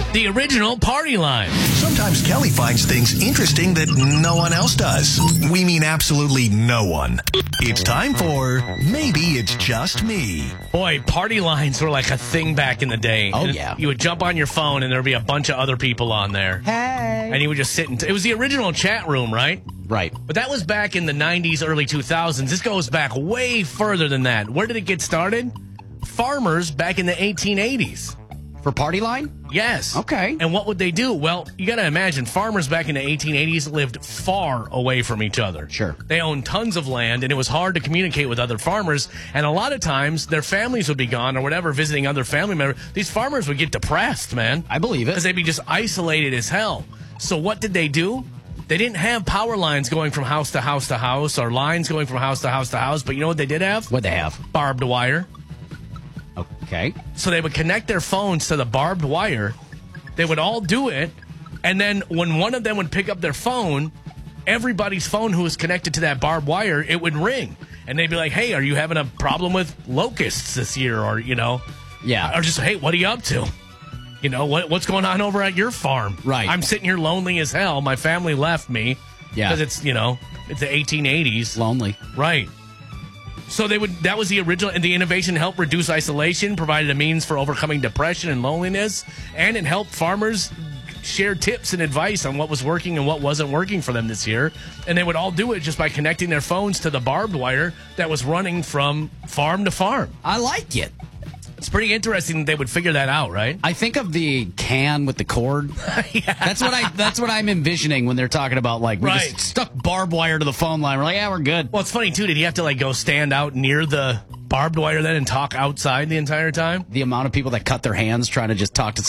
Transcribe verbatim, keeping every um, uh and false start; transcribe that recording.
The original party line. Sometimes Kelly finds things interesting that no one else does. We mean absolutely no one. It's time for Maybe It's Just Me. Boy, party lines were like a thing back in the day. Oh, And yeah. You would jump on your phone and there would be a bunch of other people on there. Hey. And you would just sit and... It was the original chat room, right? Right. But that was back in the nineties, early two thousands. This goes back way further than that. Where did it get started? Farmers back in the eighteen eighties. For party line? Yes. Okay. And what would they do? Well, you got to imagine farmers back in the eighteen eighties lived far away from each other. Sure. They owned tons of land, and it was hard to communicate with other farmers. And a lot of times, their families would be gone or whatever, visiting other family members. These farmers would get depressed, man. I believe it. Because they'd be just isolated as hell. So what did they do? They didn't have power lines going from house to house to house or lines going from house to house to house. But you know what they did have? What'd they have? Barbed wire. Okay. So they would connect their phones to the barbed wire. They would all do it. And then when one of them would pick up their phone, everybody's phone who was connected to that barbed wire, it would ring. And they'd be like, hey, are you having a problem with locusts this year? Or, you know, Yeah. or just, hey, what are you up to? You know, what what's going on over at your farm? Right. I'm sitting here lonely as hell. My family left me. Yeah. Because it's, you know, it's the eighteen eighties. Lonely. Right. So they would. That was the original, and the innovation helped reduce isolation, provided a means for overcoming depression and loneliness, and it helped farmers share tips and advice on what was working and what wasn't working for them this year. And they would all do it just by connecting their phones to the barbed wire that was running from farm to farm. I like it. It's pretty interesting that they would figure that out, right? I think of the can with the cord. Yeah. That's what I. That's what I'm envisioning when they're talking about like we Right. just stuck barbed wire to the phone line. We're like, yeah, we're good. Well, it's funny too. Did he have to like go stand out near the barbed wire then and talk outside the entire time? The amount of people that cut their hands trying to just talk to